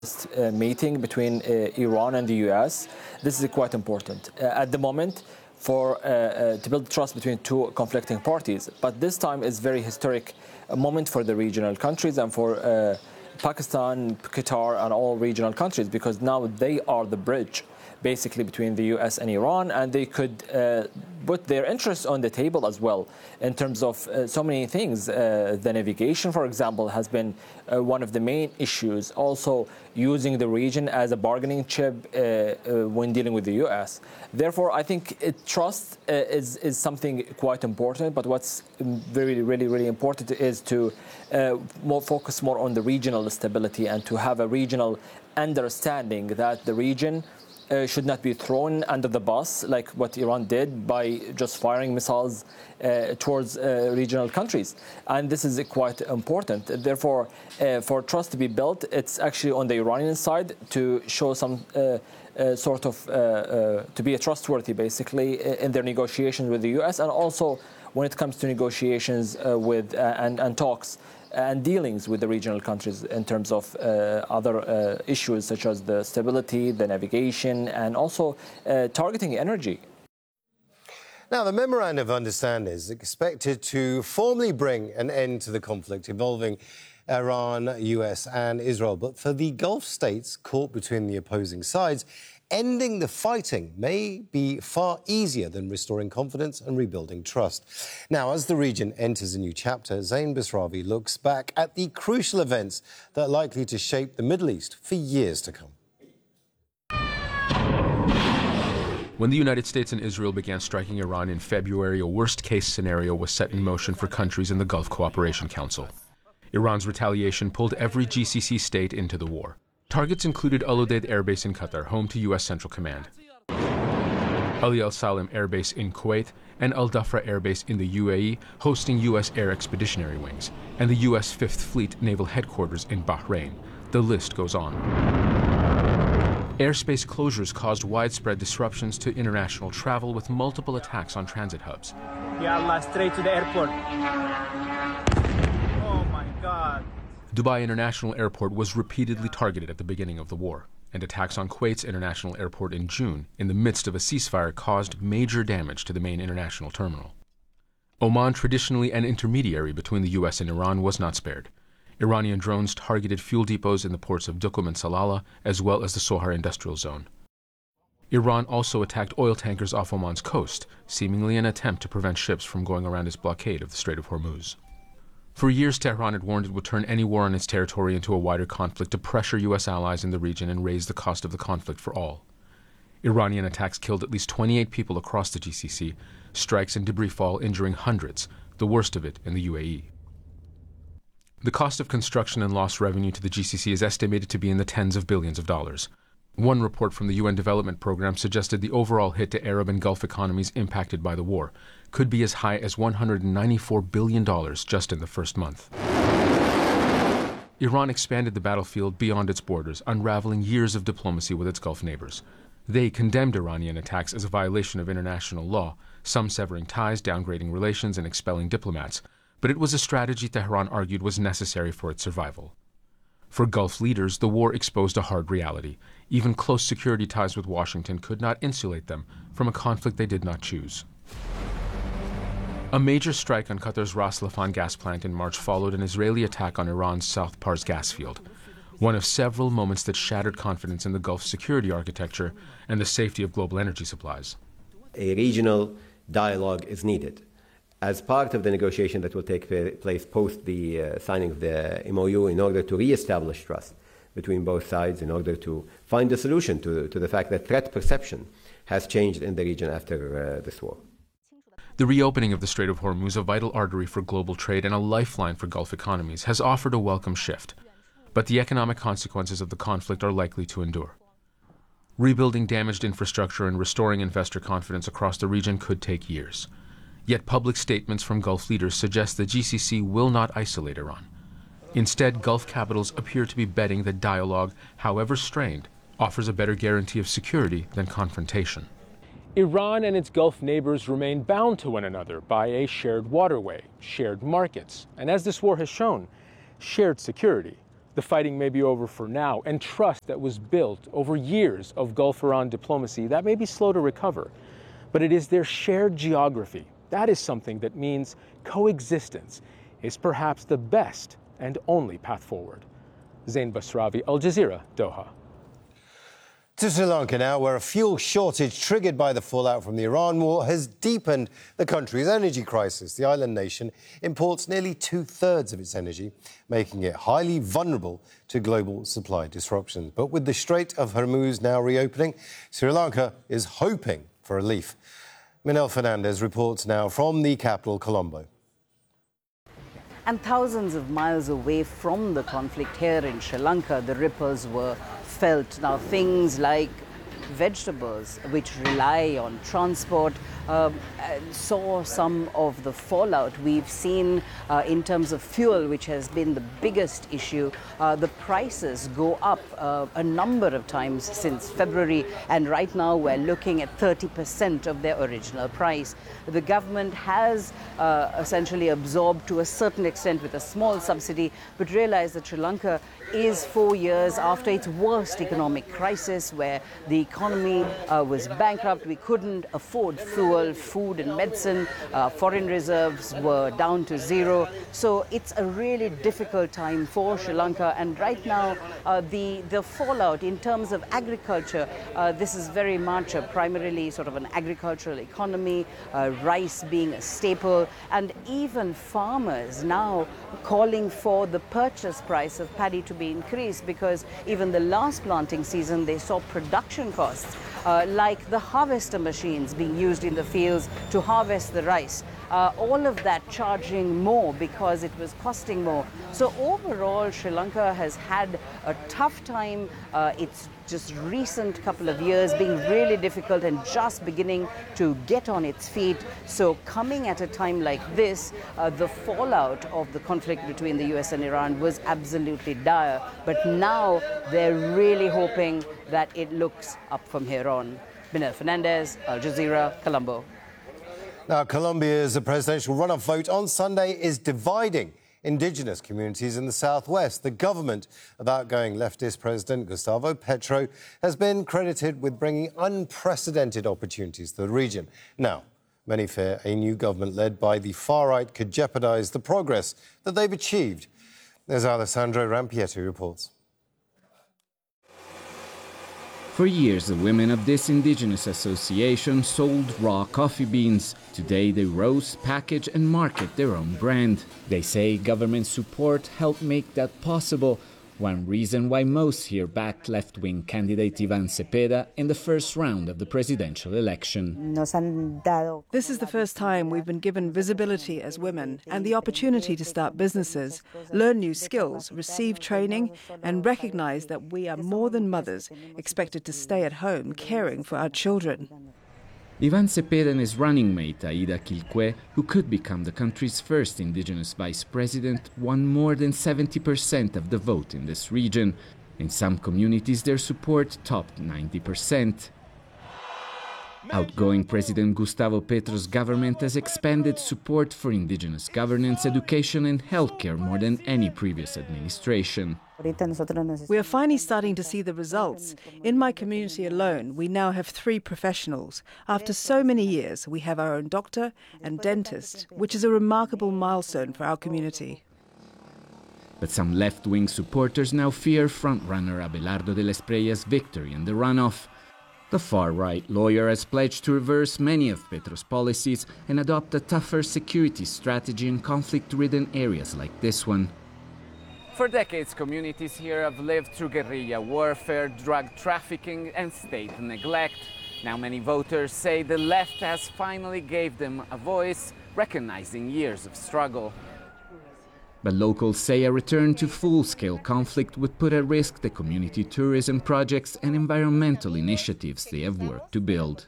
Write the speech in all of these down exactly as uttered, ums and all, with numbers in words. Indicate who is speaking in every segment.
Speaker 1: Uh, meeting between uh, Iran and the U S. This is quite important uh, at the moment for uh, uh, to build trust between two conflicting parties. But this time is very historic a moment for the regional countries and for uh, Pakistan, Qatar, and all regional countries, because now they are the bridge basically between the U S and Iran, and they could uh, put their interests on the table as well in terms of uh, so many things. Uh, the navigation, for example, has been uh, one of the main issues. Also, using the region as a bargaining chip uh, uh, when dealing with the U S. Therefore, I think it, trust uh, is, is something quite important, but what's very, really, really important is to uh, more focus more on the regional stability and to have a regional understanding that the region Uh, should not be thrown under the bus like what Iran did by just firing missiles uh, towards uh, regional countries. And this is uh, quite important. Therefore, uh, for trust to be built, it's actually on the Iranian side to show some uh, uh, sort of, uh, uh, to be trustworthy basically in their negotiations with the U S, and also when it comes to negotiations uh, with uh, and, and talks and dealings with the regional countries in terms of uh, other uh, issues such as the stability, the navigation, and also uh, targeting energy.
Speaker 2: Now, the Memorandum of Understanding is expected to formally bring an end to the conflict involving Iran, U S and Israel. But for the Gulf states caught between the opposing sides, ending the fighting may be far easier than restoring confidence and rebuilding trust. Now, as the region enters a new chapter, Zain Basravi looks back at the crucial events that are likely to shape the Middle East for years to come.
Speaker 3: When the United States and Israel began striking Iran in February, a worst-case scenario was set in motion for countries in the Gulf Cooperation Council. Iran's retaliation pulled every G C C state into the war. Targets included Al Udeid Air Base in Qatar, home to U S Central Command, Ali Al Salim Air Base in Kuwait, and Al Dhafra Air Base in the U A E, hosting U S Air Expeditionary Wings, and the U S Fifth Fleet Naval Headquarters in Bahrain. The list goes on. Airspace closures caused widespread disruptions to international travel, with multiple attacks on transit hubs.
Speaker 4: Ya Allah, straight to the airport. Oh my God.
Speaker 3: Dubai International Airport was repeatedly targeted at the beginning of the war, and attacks on Kuwait's International Airport in June, in the midst of a ceasefire, caused major damage to the main international terminal. Oman, traditionally an intermediary between the U S and Iran, was not spared. Iranian drones targeted fuel depots in the ports of Duqm and Salalah, as well as the Sohar industrial zone. Iran also attacked oil tankers off Oman's coast, seemingly an attempt to prevent ships from going around its blockade of the Strait of Hormuz. For years, Tehran had warned it would turn any war on its territory into a wider conflict to pressure U S allies in the region and raise the cost of the conflict for all. Iranian attacks killed at least twenty-eight people across the G C C, strikes and debris fall injuring hundreds, the worst of it in the U A E. The cost of construction and lost revenue to the G C C is estimated to be in the tens of billions of dollars. One report from the U N Development Program suggested the overall hit to Arab and Gulf economies impacted by the war could be as high as one hundred ninety-four billion dollars just in the first month. Iran expanded the battlefield beyond its borders, unraveling years of diplomacy with its Gulf neighbors. They condemned Iranian attacks as a violation of international law, some severing ties, downgrading relations, and expelling diplomats. But it was a strategy Tehran argued was necessary for its survival. For Gulf leaders, the war exposed a hard reality. Even close security ties with Washington could not insulate them from a conflict they did not choose. A major strike on Qatar's Ras Laffan gas plant in March followed an Israeli attack on Iran's South Pars gas field, one of several moments that shattered confidence in the Gulf's security architecture and the safety of global energy supplies.
Speaker 5: A regional dialogue is needed as part of the negotiation that will take place post the uh, signing of the M O U, in order to re-establish trust between both sides, in order to find a solution to, to the fact that threat perception has changed in the region after uh, this war.
Speaker 3: The reopening of the Strait of Hormuz, a vital artery for global trade and a lifeline for Gulf economies, has offered a welcome shift. But the economic consequences of the conflict are likely to endure. Rebuilding damaged infrastructure and restoring investor confidence across the region could take years. Yet public statements from Gulf leaders suggest the G C C will not isolate Iran. Instead, Gulf capitals appear to be betting that dialogue, however strained, offers a better guarantee of security than confrontation.
Speaker 6: Iran and its Gulf neighbors remain bound to one another by a shared waterway, shared markets, and as this war has shown, shared security. The fighting may be over for now, and trust that was built over years of Gulf-Iran diplomacy, that may be slow to recover. But it is their shared geography. That is something that means coexistence is perhaps the best and only path forward. Zain Basravi, Al Jazeera, Doha.
Speaker 2: To Sri Lanka now, where a fuel shortage triggered by the fallout from the Iran war has deepened the country's energy crisis. The island nation imports nearly two-thirds of its energy, making it highly vulnerable to global supply disruptions. But with the Strait of Hormuz now reopening, Sri Lanka is hoping for relief. Manel Fernandez reports now from the capital, Colombo.
Speaker 7: And thousands of miles away from the conflict here in Sri Lanka, the ripples were felt. Now, things like vegetables, which rely on transport, uh, saw some of the fallout. We've seen uh, in terms of fuel, which has been the biggest issue, uh, the prices go up uh, a number of times since February, and right now we're looking at thirty percent of their original price. The government has uh, essentially absorbed to a certain extent with a small subsidy, but realized that Sri Lanka is four years after its worst economic crisis, where the economy uh, was bankrupt. We couldn't afford fuel, food and medicine. Uh, foreign reserves were down to zero. So it's a really difficult time for Sri Lanka. And right now, uh, the, the fallout in terms of agriculture, uh, this is very much a primarily sort of an agricultural economy, uh, rice being a staple, and even farmers now calling for the purchase price of paddy to be increased, because even the last planting season they saw production costs uh, like the harvester machines being used in the fields to harvest the rice, uh, all of that charging more because it was costing more. So overall, Sri Lanka has had a tough time. Uh, it's just recent couple of years being really difficult and just beginning to get on its feet. So coming at a time like this, uh, the fallout of the conflict between the U S and Iran was absolutely dire. But now they're really hoping that it looks up from here on. Manel Fernandez, Al Jazeera, Colombo.
Speaker 2: Now, Colombia's presidential runoff vote on Sunday is dividing indigenous communities in the southwest. The government of outgoing leftist President Gustavo Petro has been credited with bringing unprecedented opportunities to the region. Now, many fear a new government led by the far right could jeopardize the progress that they've achieved. As Alessandro Rampietti reports.
Speaker 8: For years, the women of this indigenous association sold raw coffee beans. Today, they roast, package, and market their own brand. They say government support helped make that possible. One reason why most here backed left-wing candidate Ivan Cepeda in the first round of the presidential election.
Speaker 9: This is the first time we've been given visibility as women and the opportunity to start businesses, learn new skills, receive training, and recognize that we are more than mothers, expected to stay at home caring for our children.
Speaker 8: Ivan Cepeda and his running mate, Aida Quilque, who could become the country's first indigenous vice president, won more than seventy percent of the vote in this region. In some communities, their support topped ninety percent. Outgoing President Gustavo Petro's government has expanded support for indigenous governance, education and healthcare more than any previous administration.
Speaker 9: We are finally starting to see the results. In my community alone, we now have three professionals. After so many years, we have our own doctor and dentist, which is a remarkable milestone for our community.
Speaker 8: But some left-wing supporters now fear frontrunner Abelardo de la Esprilla's victory in the runoff. The far-right lawyer has pledged to reverse many of Petro's policies and adopt a tougher security strategy in conflict-ridden areas like this one.
Speaker 10: For decades, communities here have lived through guerrilla warfare, drug trafficking and state neglect. Now many voters say the left has finally gave them a voice, recognizing years of struggle.
Speaker 8: But locals say a return to full-scale conflict would put at risk the community tourism projects and environmental initiatives they have worked to build.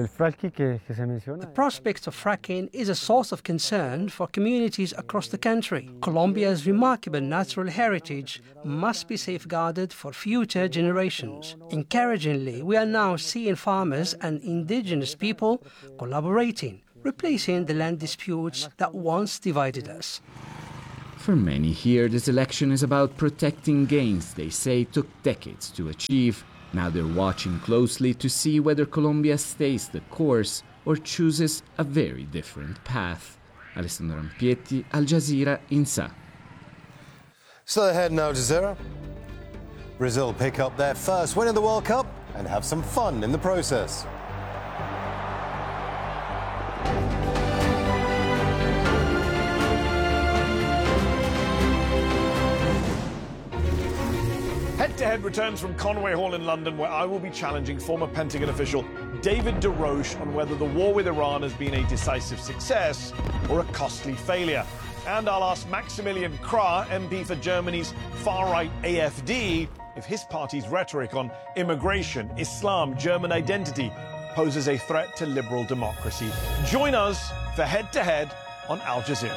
Speaker 11: The prospect of fracking is a source of concern for communities across the country. Colombia's remarkable natural heritage must be safeguarded for future generations. Encouragingly, we are now seeing farmers and indigenous people collaborating, replacing the land disputes that once divided us.
Speaker 8: For many here, this election is about protecting gains they say took decades to achieve. Now they're watching closely to see whether Colombia stays the course or chooses a very different path. Alessandro Rampietti, Al Jazeera, Insa.
Speaker 2: Still ahead in Al Jazeera. Brazil pick up their first win in the World Cup and have some fun in the process.
Speaker 12: Head-to-Head returns from Conway Hall in London, where I will be challenging former Pentagon official David DeRoche on whether the war with Iran has been a decisive success or a costly failure. And I'll ask Maximilian Krah, M P for Germany's far-right A F D, if his party's rhetoric on immigration, Islam, German identity poses a threat to liberal democracy. Join us for Head-to-Head on Al Jazeera.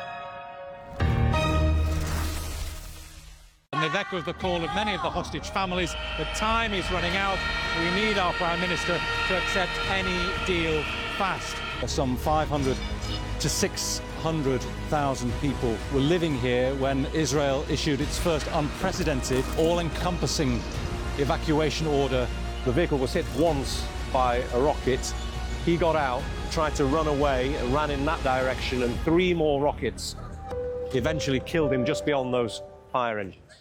Speaker 13: And they've echoed the call of many of the hostage families. The time is running out. We need our Prime Minister to accept any deal fast.
Speaker 14: Some five hundred to six hundred thousand people were living here when Israel issued its first unprecedented, all-encompassing evacuation order.
Speaker 15: The vehicle was hit once by a rocket. He got out, tried to run away, and ran in that direction, and three more rockets eventually killed him just beyond those fire engines.